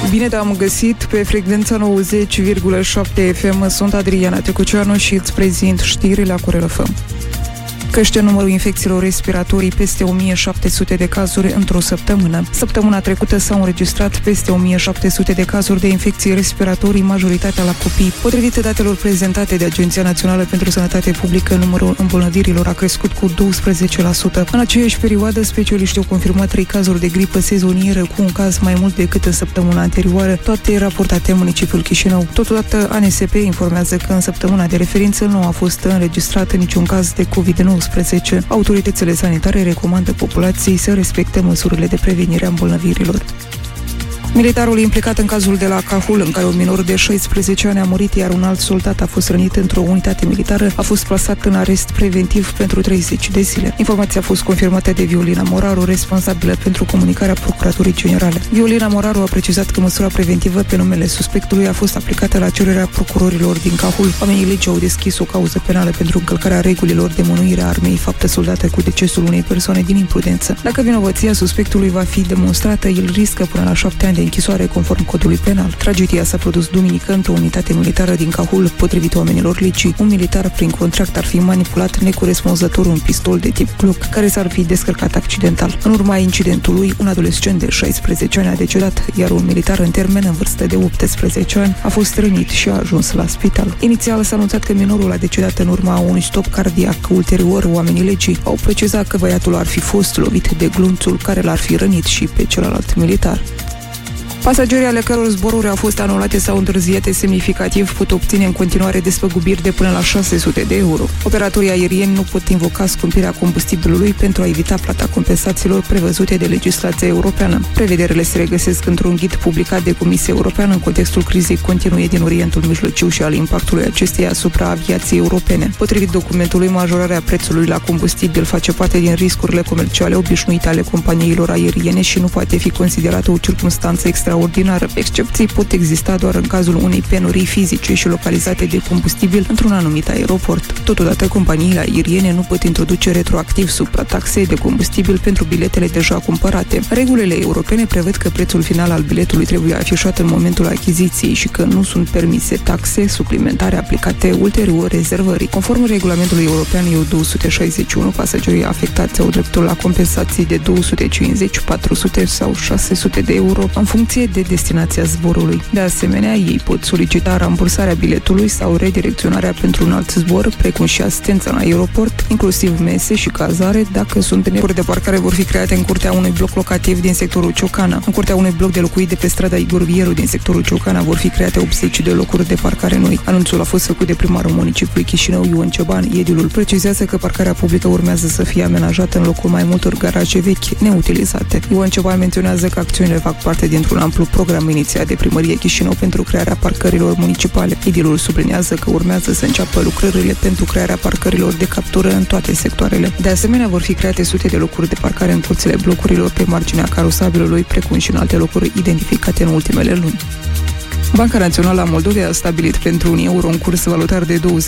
Bine te-am găsit pe frecvența 90,7 FM. Sunt Adriana Tecuceanu și îți prezint știrile Acurel FM. Crește numărul infecțiilor respiratorii, peste 1700 de cazuri într-o săptămână. Săptămâna trecută s-au înregistrat peste 1700 de cazuri de infecții respiratorii, majoritatea la copii. Potrivit datelor prezentate de Agenția Națională pentru Sănătate Publică, numărul îmbolnăvirilor a crescut cu 12%. În aceeași perioadă, specialiștii au confirmat 3 cazuri de gripă sezonieră, cu un caz mai mult decât în săptămâna anterioară, toate raportate în municipiul Chișinău. Totodată, ANSP informează că în săptămâna de referință nu a fost înregistrat niciun caz de COVID-19. Autoritățile sanitare recomandă populației să respecte măsurile de prevenire a îmbolnăvirilor. Militarul implicat în cazul de la Cahul, în care un minor de 16 ani a murit, iar un alt soldat a fost rănit într-o unitate militară, a fost plasat în arest preventiv pentru 30 de zile. Informația a fost confirmată de Violina Moraru, responsabilă pentru comunicarea Procuraturii Generale. Violina Moraru a precizat că măsura preventivă pe numele suspectului a fost aplicată la cererea procurorilor din Cahul. Oamenii legii au deschis o cauză penală pentru încălcarea regulilor de mânuire a armei, faptă soldată cu decesul unei persoane din imprudență. Dacă vinovăția suspectului va fi demonstrată, el riscă până la 7 ani de închisoare conform codului penal. Tragedia s-a produs duminică într-o unitate militară din Cahul. Potrivit oamenilor legii, un militar prin contract ar fi manipulat necorespunzător un pistol de tip Glock, care s-ar fi descărcat accidental. În urma incidentului, un adolescent de 16 ani a decedat, iar un militar în termen în vârstă de 18 ani a fost rănit și a ajuns la spital. Inițial s-a anunțat că minorul a decedat în urma unui stop cardiac. Ulterior, oamenii legii au precizat că băiatul ar fi fost lovit de glonțul care l-ar fi rănit și pe celălalt militar. Pasagerii ale căror zboruri au fost anulate sau întârziate semnificativ pot obține în continuare despăgubiri de până la 600 de euro. Operatorii aerieni nu pot invoca scumpirea combustibilului pentru a evita plata compensațiilor prevăzute de legislația europeană. Prevederile se regăsesc într-un ghid publicat de Comisia Europeană în contextul crizei continue din Orientul Mijlociu și al impactului acesteia asupra aviației europene. Potrivit documentului, majorarea prețului la combustibil face parte din riscurile comerciale obișnuite ale companiilor aeriene și nu poate fi considerată o circumstanță extraordinară. Excepții pot exista doar în cazul unei penurii fizice și localizate de combustibil într-un anumit aeroport. Totodată, companiile aeriene nu pot introduce retroactiv suprataxe de combustibil pentru biletele deja cumpărate. Regulile europene prevăd că prețul final al biletului trebuie afișat în momentul achiziției și că nu sunt permise taxe suplimentare aplicate ulterior rezervării. Conform regulamentului european EU 261, pasagerii afectați au dreptul la compensații de 250, 400 sau 600 de euro în funcție de destinația zborului. De asemenea, ei pot solicita rambursarea biletului sau redirecționarea pentru un alt zbor, precum și asistența în aeroport, inclusiv mese și cazare, dacă sunt locuri de parcare vor fi create în curtea unui bloc locativ din sectorul Ciocana. În curtea unui bloc de locuit de pe strada Igor Vieru din sectorul Ciocana vor fi create 80 de locuri de parcare noi. Anunțul a fost făcut de primarul municipiului Chișinău, Ion Ceban. Edilul precizează că parcarea publică urmează să fie amenajată în locul mai multor garaje vechi, neutilizate. Ion Ceban menționează că acțiunile fac parte dintr-un amplu program inițiat de Primăria Chișinău pentru crearea parcărilor municipale. Edilul subliniază că urmează să înceapă lucrările pentru crearea parcărilor de captură în toate sectoarele. De asemenea, vor fi create sute de locuri de parcare în curțile blocurilor pe marginea carosabilului, precum și în alte locuri identificate în ultimele luni. Banca Națională a Moldovei a stabilit pentru un euro un curs valutar de 20